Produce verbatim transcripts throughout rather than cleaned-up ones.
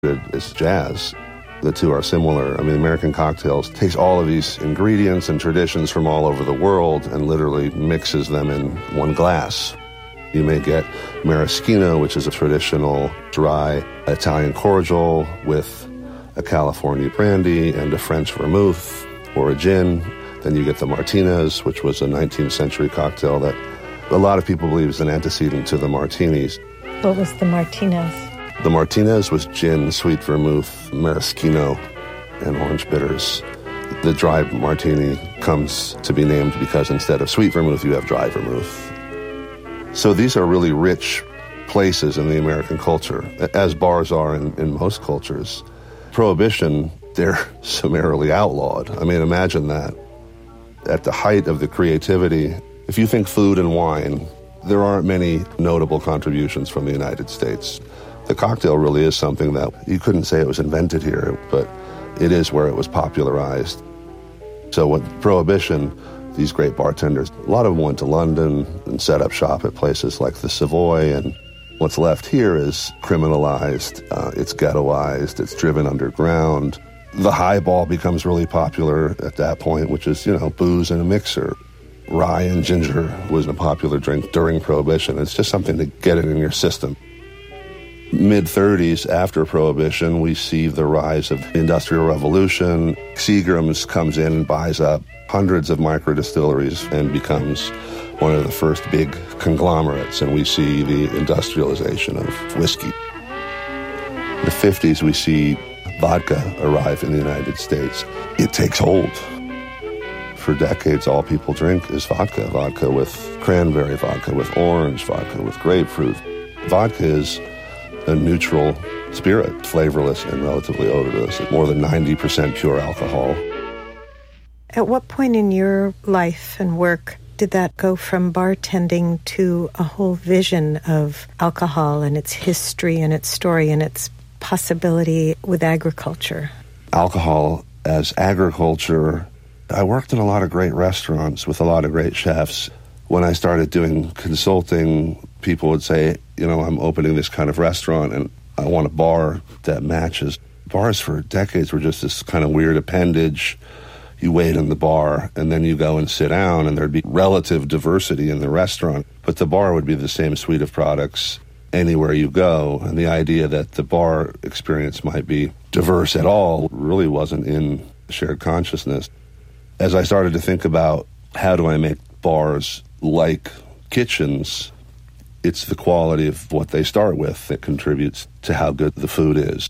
is jazz. The two are similar. I mean, American Cocktails takes all of these ingredients and traditions from all over the world and literally mixes them in one glass. You may get maraschino, which is a traditional dry Italian cordial with a California brandy and a French vermouth or a gin. Then you get the Martinez, which was a nineteenth century cocktail that a lot of people believe is an antecedent to the martinis. What was the Martinez? The Martinez was gin, sweet vermouth, maraschino, and orange bitters. The dry martini comes to be named because instead of sweet vermouth, you have dry vermouth. So these are really rich places in the American culture, as bars are in, in most cultures. Prohibition, they're summarily outlawed. I mean, imagine that. At the height of the creativity, if you think food and wine, there aren't many notable contributions from the United States. The cocktail really is something that you couldn't say it was invented here, but it is where it was popularized. So with Prohibition, these great bartenders, a lot of them went to London and set up shop at places like the Savoy, and what's left here is criminalized, uh, it's ghettoized, it's driven underground. The highball becomes really popular at that point, which is, you know, booze in a mixer. Rye and ginger was a popular drink during Prohibition. It's just something to get it in your system. mid-thirties, after Prohibition, we see the rise of the Industrial Revolution. Seagram's comes in and buys up hundreds of micro-distilleries and becomes one of the first big conglomerates, and we see the industrialization of whiskey. In the fifties, we see vodka arrive in the United States. It takes hold. For decades, all people drink is vodka. Vodka with cranberry, vodka with orange, vodka with grapefruit. Vodka is a neutral spirit, flavorless and relatively odorless. More than ninety percent pure alcohol. At what point in your life and work did that go from bartending to a whole vision of alcohol and its history and its story and its possibility with agriculture? Alcohol as agriculture. I worked in a lot of great restaurants with a lot of great chefs. When I started doing consulting, people would say, you know, I'm opening this kind of restaurant and I want a bar that matches. Bars for decades were just this kind of weird appendage. You wait in the bar and then you go and sit down and there'd be relative diversity in the restaurant, but the bar would be the same suite of products anywhere you go. And the idea that the bar experience might be diverse at all really wasn't in shared consciousness. As I started to think about how do I make bars like kitchens, it's the quality of what they start with that contributes to how good the food is.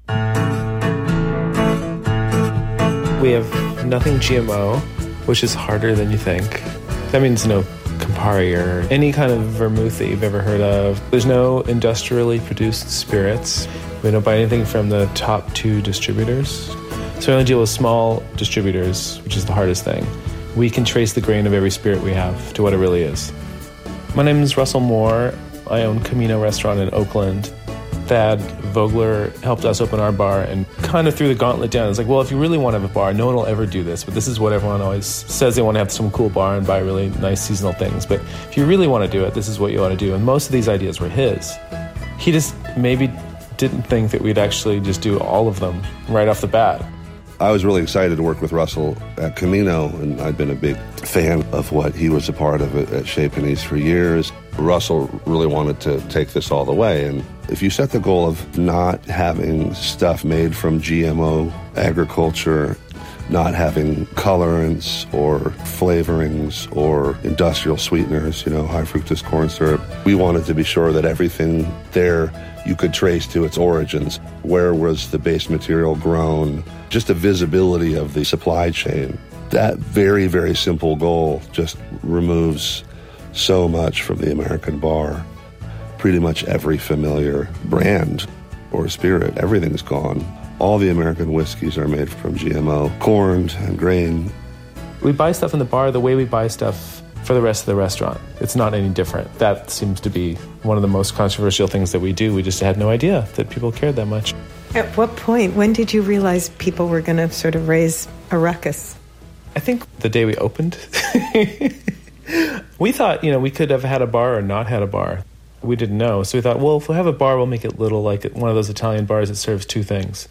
We have nothing G M O, which is harder than you think. That means no Campari or any kind of vermouth that you've ever heard of. There's no industrially produced spirits. We don't buy anything from the top two distributors. So we only deal with small distributors, which is the hardest thing. We can trace the grain of every spirit we have to what it really is. My name is Russell Moore. I own Camino Restaurant in Oakland. Thad Vogler helped us open our bar and kind of threw the gauntlet down. It's like, well, if you really want to have a bar, no one will ever do this, but this is what everyone always says. They want to have some cool bar and buy really nice seasonal things. But if you really want to do it, this is what you ought to do. And most of these ideas were his. He just maybe didn't think that we'd actually just do all of them right off the bat. I was really excited to work with Russell at Camino, and I'd been a big fan of what he was a part of at Chez Panisse for years. Russell really wanted to take this all the way, and if you set the goal of not having stuff made from G M O agriculture, not having colorants or flavorings or industrial sweeteners, you know, high fructose corn syrup, we wanted to be sure that everything there you could trace to its origins. Where was the base material grown? Just the visibility of the supply chain. That very, very simple goal just removes so much from the American bar. Pretty much every familiar brand or spirit, everything's gone. All the American whiskeys are made from G M O, corned and grain. We buy stuff in the bar the way we buy stuff for the rest of the restaurant. It's not any different. That seems to be one of the most controversial things that we do. We just had no idea that people cared that much. At what point, when did you realize people were going to sort of raise a ruckus? I think the day we opened. We thought, you know, we could have had a bar or not had a bar. We didn't know. So we thought, well, if we have a bar, we'll make it little, like one of those Italian bars that serves two things.